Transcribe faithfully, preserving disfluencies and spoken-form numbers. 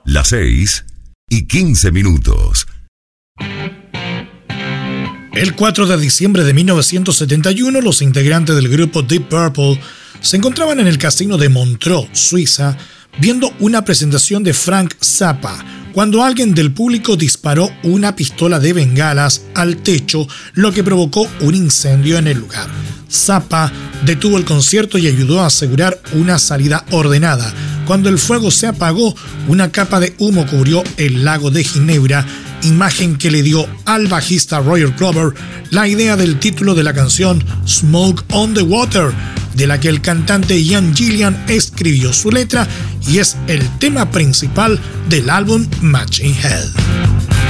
Las seis y quince minutos. El cuatro de diciembre de mil novecientos setenta y uno, los integrantes del grupo Deep Purple se encontraban en el casino de Montreux, Suiza, viendo una presentación de Frank Zappa, cuando alguien del público disparó una pistola de bengalas al techo, lo que provocó un incendio en el lugar. Zappa detuvo el concierto y ayudó a asegurar una salida ordenada. Cuando el fuego se apagó, una capa de humo cubrió el lago de Ginebra, imagen que le dio al bajista Roger Glover la idea del título de la canción Smoke on the Water, de la que el cantante Ian Gillan escribió su letra y es el tema principal del álbum Machine Head.